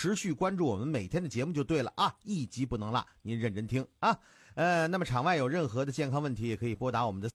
持续关注我们每天的节目就对了啊，一集不能落，您认真听啊。那么场外有任何的健康问题，也可以拨打我们的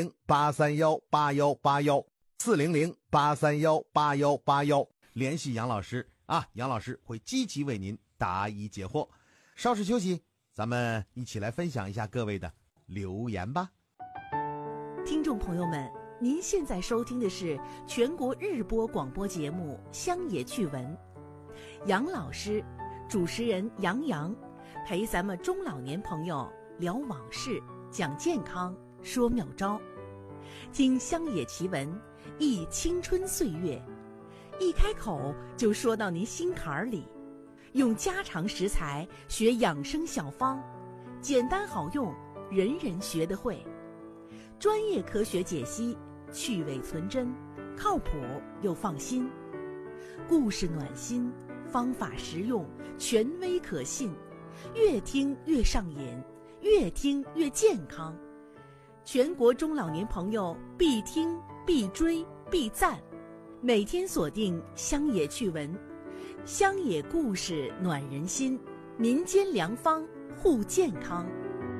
400-831-8181，400-831-8181，联系杨老师啊，杨老师会积极为您答疑解惑。稍事休息，咱们一起来分享一下各位的留言吧。 听众朋友们，您现在收听的是全国日播广播节目《乡野趣闻》，杨老师，主持人杨洋，陪咱们中老年朋友聊往事，讲健康，说妙招，听乡野奇闻，忆青春岁月，一开口就说到您心坎里，用家常食材学养生小方，简单好用，人人学得会，专业科学解析，去伪存真，靠谱又放心，故事暖心，方法实用，权威可信，越听越上瘾，越听越健康。全国中老年朋友必听必追必赞，每天锁定乡野趣闻，乡野故事暖人心，民间良方护健康。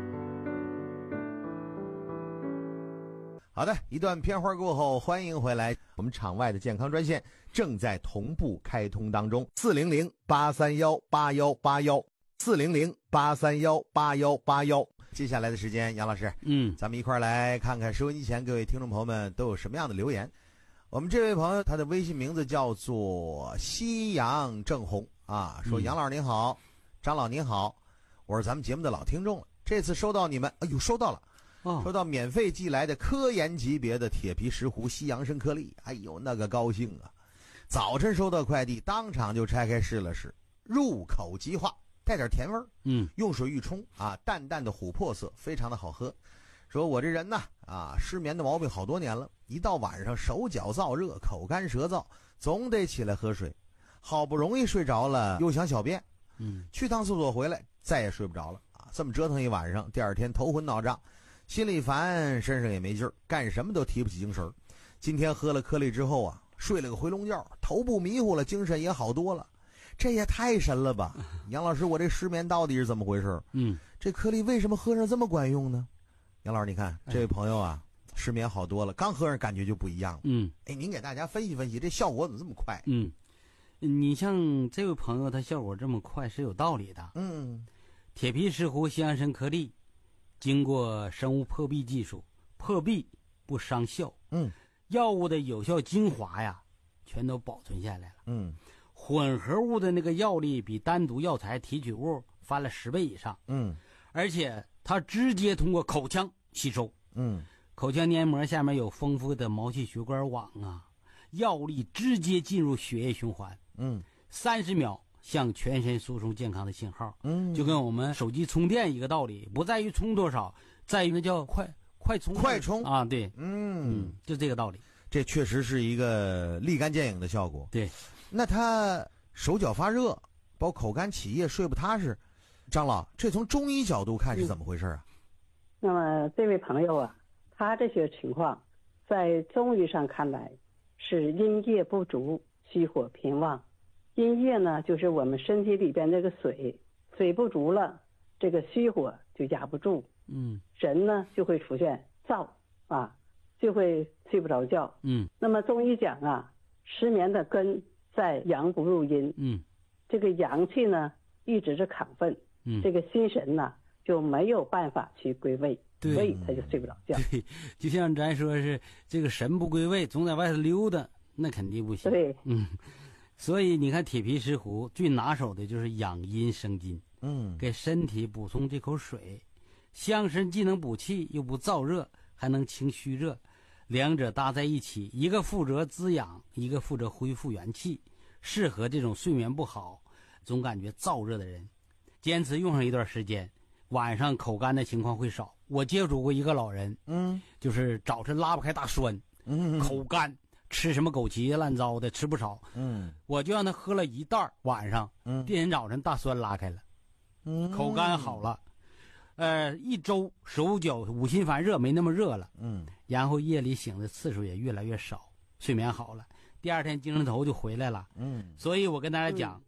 好的，一段片花过后，欢迎回来。我们场外的健康专线正在同步开通当中，400-831-8181，400-831-8181。接下来的时间，杨老师，咱们一块来看看收音机前各位听众朋友们都有什么样的留言。我们这位朋友，他的微信名字叫做西洋正红啊，说杨老师您好，张老您好，我是咱们节目的老听众了，这次收到你们，收到了。收到免费寄来的科研级别的铁皮石斛西洋参颗粒，那个高兴啊！早晨收到快递，当场就拆开试了试，入口即化，带点甜味儿。用水一冲啊，淡淡的琥珀色，非常的好喝。说我这人呢失眠的毛病好多年了，一到晚上手脚燥热，口干舌燥，总得起来喝水。好不容易睡着了，又想小便，去趟厕所回来再也睡不着了啊！这么折腾一晚上，第二天头昏脑胀。心里烦，身上也没劲儿，干什么都提不起精神。今天喝了颗粒之后啊，睡了个回笼觉，头不迷糊了，精神也好多了，这也太神了吧！杨老师，我这失眠到底是怎么回事？这颗粒为什么喝上这么管用呢？杨老师，你看这位朋友啊，失眠好多了，刚喝上感觉就不一样了。您给大家分析分析，这效果怎么这么快？ 你像这位朋友，他效果这么快是有道理的。铁皮石斛西洋参颗粒经过生物破壁技术，破壁不伤效。药物的有效精华呀，全都保存下来了。混合物的那个药力比单独药材提取物翻了10倍以上。而且它直接通过口腔吸收。口腔黏膜下面有丰富的毛细血管网啊，药力直接进入血液循环。30秒向全身输送健康的信号。就跟我们手机充电一个道理，不在于充多少，在于那叫快充啊。对，就这个道理。 这确实是一个立竿见影的效果。 对， 那他手脚发热，包括口干起夜，睡不踏实，张老，这从中医角度看是怎么回事啊？ 那么这位朋友啊，他这些情况在中医上看来是阴液不足，虚火偏旺。阴液呢，就是我们身体里边这个水不足了，这个虚火就压不住，人呢就会出现燥啊，就会睡不着觉。那么中医讲啊，失眠的根在阳不入阴，这个阳气呢一直是亢奋，这个心神呢就没有办法去归位，所以他就睡不着觉。 对，就像咱说是这个神不归位，总在外头溜达，那肯定不行。 对， 所以你看铁皮石斛最拿手的就是养阴生津，给身体补充这口水。香参既能补气又不燥热，还能清虚热，两者搭在一起，一个负责滋养，一个负责恢复元气，适合这种睡眠不好总感觉燥热的人。坚持用上一段时间，晚上口干的情况会少。我接触过一个老人，就是早晨拉不开大栓，口干，吃什么枸杞烂糟的吃不少，我就让他喝了一袋，晚上第二天早晨大栓拉开了，口干好了，一周手脚五心烦热没那么热了，然后夜里醒的次数也越来越少，睡眠好了，第二天精神头就回来了。所以我跟大家讲，